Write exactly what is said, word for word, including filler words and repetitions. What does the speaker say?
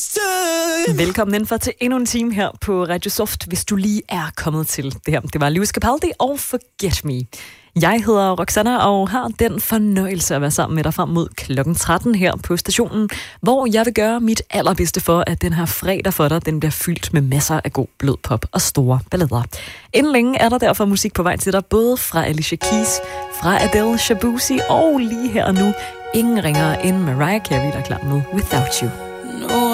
Velkommen indenfor til endnu en time her på Radio Soft, hvis du lige er kommet til det her. Det var Lewis Capaldi og Forget Me. Jeg hedder Roxanna og har den fornøjelse at være sammen med dig frem mod klokken tretten her på stationen, hvor jeg vil gøre mit allerbedste for, at den her fredag for dig, den bliver fyldt med masser af god blød pop og store ballader. Inden længe er der derfor musik på vej til dig, både fra Alicia Keys, fra Adele, Shabuzi og lige her og nu, ingen ringere end Mariah Carey, der er klar med Without You.